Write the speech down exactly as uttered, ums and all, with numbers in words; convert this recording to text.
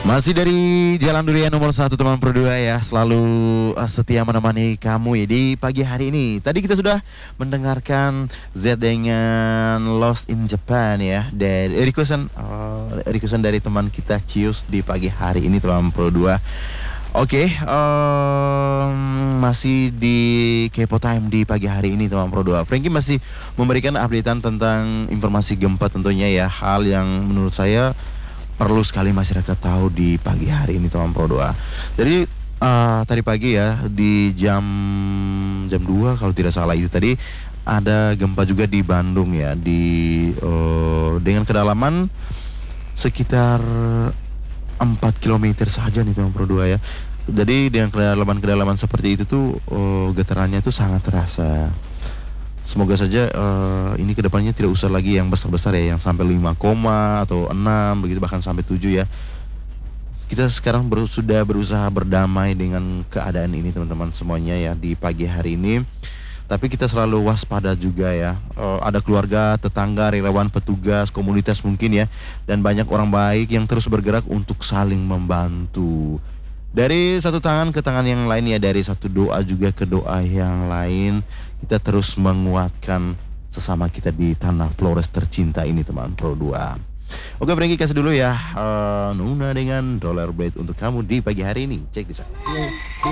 Masih dari Jalan Durian nomor satu teman berdua ya, selalu uh, setia menemani kamu ya di pagi hari ini. Tadi kita sudah mendengarkan Z dengan Lost in Japan ya, dari requestan uh, requestan dari teman kita Cius di pagi hari ini teman berdua. Oke, um, masih di Kepo Time di pagi hari ini teman Pro dua. Frankie masih memberikan updatean tentang informasi gempa tentunya ya, hal yang menurut saya perlu sekali masyarakat tahu di pagi hari ini teman Pro dua. Jadi uh, tadi pagi ya di jam jam dua kalau tidak salah itu tadi ada gempa juga di Bandung ya, di uh, dengan kedalaman sekitar empat kilometer saja nih teman Pro dua ya. Jadi dengan kedalaman-kedalaman seperti itu tuh uh, getarannya itu sangat terasa. Semoga saja uh, ini kedepannya tidak usah lagi yang besar-besar ya, yang sampai lima koma atau enam begitu, bahkan sampai tujuh ya. Kita sekarang ber, sudah berusaha berdamai dengan keadaan ini teman-teman semuanya ya di pagi hari ini. Tapi kita selalu waspada juga ya. Uh, ada keluarga, tetangga, relawan, petugas, komunitas mungkin ya, dan banyak orang baik yang terus bergerak untuk saling membantu. Dari satu tangan ke tangan yang lain ya, dari satu doa juga ke doa yang lain, kita terus menguatkan sesama kita di tanah Flores tercinta ini teman Pro dua. Oke Frankie, kasih dulu ya uh, Nuna dengan Rollerblade untuk kamu di pagi hari ini. Cek di sana.